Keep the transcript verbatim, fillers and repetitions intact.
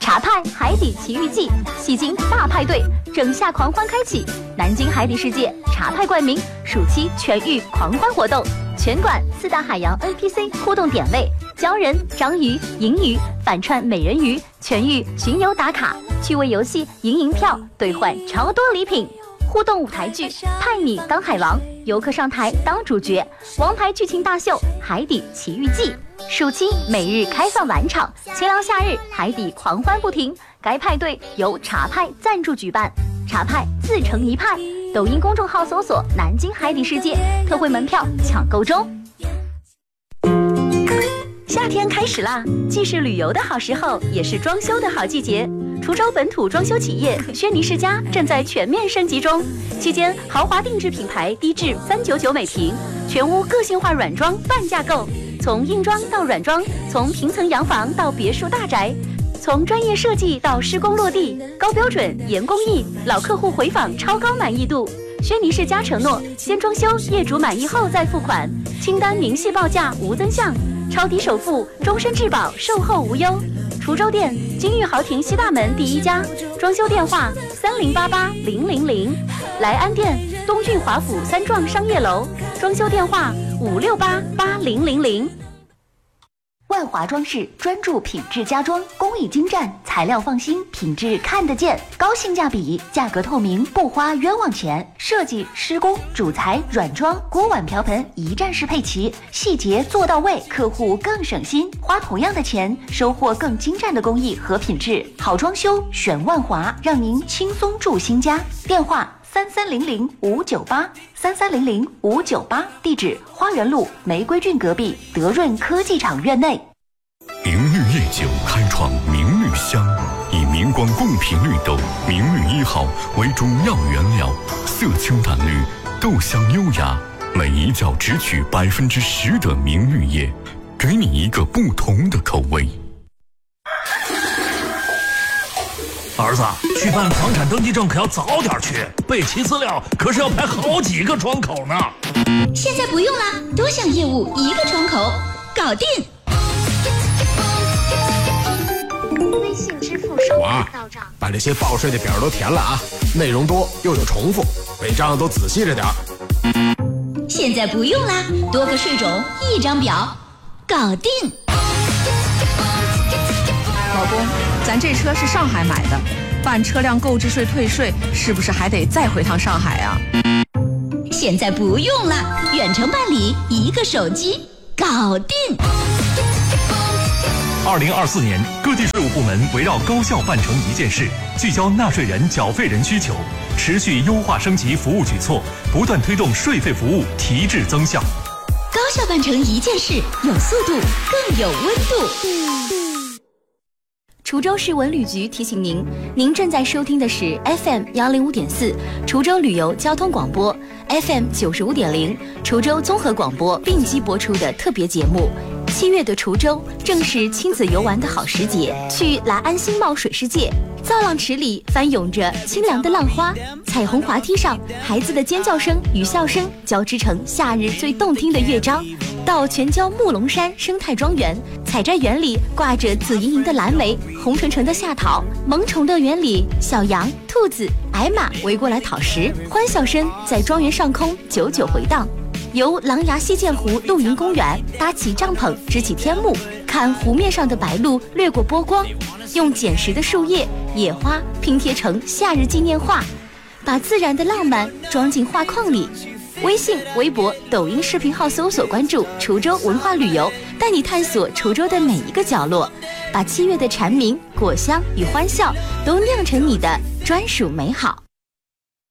茶派海底奇遇记，戏精大派对，整夏狂欢开启。南京海底世界茶派冠名暑期全域狂欢活动，全馆四大海洋 N P C 互动点位，鲛人、章鱼、银鱼反串美人鱼，全域巡游打卡，趣味游戏赢银票兑换超多礼品。互动舞台剧派你当海王，游客上台当主角，王牌剧情大秀海底奇遇记。暑期每日开放晚场，清凉夏日海底狂欢不停。该派对由茶派赞助举办，茶派自成一派。抖音公众号搜索南京海底世界，特惠门票抢购中。夏天开始啦，既是旅游的好时候，也是装修的好季节。滁州本土装修企业轩尼诗家正在全面升级中，期间豪华定制品牌低至三九九每平，全屋个性化软装半价购，从硬装到软装，从平层洋房到别墅大宅，从专业设计到施工落地，高标准严工艺，老客户回访超高满意度。轩尼诗家承诺先装修，业主满意后再付款，清单明细报价无增项，超低首付，终身质保，售后无忧。滁州店金玉豪庭西大门第一家，装修电话三零八八零零零。莱安店东郡华府三幢商业楼，装修电话五六八八零零零。万华装饰专注品质家装，工艺精湛，材料放心，品质看得见，高性价比，价格透明，不花冤枉钱。设计、施工、主材、软装、锅碗瓢盆一站式配齐，细节做到位，客户更省心。花同样的钱，收获更精湛的工艺和品质。好装修选万华，让您轻松住新家。电话三三零零五九八三三零零五九八，地址花园路玫瑰郡隔壁德润科技厂院内。 明绿夜酒开创明绿香，以明光贡品绿豆明绿一号为主要原料，色清淡绿，豆香优雅，每一角只取百分之十的明绿叶，给你一个不同的口味。 儿子，去办房产登记证可要早点去，备齐资料可是要排好几个窗口呢。 现在不用了，多项业务一个窗口，搞定。 微信支付收款到账， 把这些报税的表都填了啊，内容多又有重复，违章都仔细着点。 现在不用啦，多个税种一张表，搞定。 老公，咱这车是上海买的，办车辆购置税退税是不是还得再回趟上海啊？ 现在不用了，远程办理，一个手机搞定。 二零二四年，各地税务部门围绕高效办成一件事，聚焦纳税人、缴费人需求，持续优化升级服务举措，不断推动税费服务提质增效。 高效办成一件事，有速度，更有温度。 滁州市文旅局提醒您，您正在收听的是 F M 幺零五点四滁州旅游交通广播 ，F M 九十五点零滁州综合广播并机播出的特别节目。七月的滁州正是亲子游玩的好时节，去来安新茂水世界，造浪池里翻涌着清凉的浪花，彩虹滑梯上孩子的尖叫声与笑声交织成夏日最动听的乐章。到全椒木龙山生态庄园，采摘园里挂着紫莹莹的蓝莓，红橙橙的夏桃，萌宠乐园里小羊、兔子、矮马围过来讨食，欢笑声在庄园上空久久回荡。游狼牙溪涧湖露营公园，搭起帐篷支起天幕，看湖面上的白鹭掠过波光，用捡拾的树叶、野花拼贴成夏日纪念画，把自然的浪漫装进画框里。微信、微博、抖音视频号搜索关注滁州文化旅游，带你探索滁州的每一个角落，把七月的蝉鸣、果香与欢笑都酿成你的专属美好。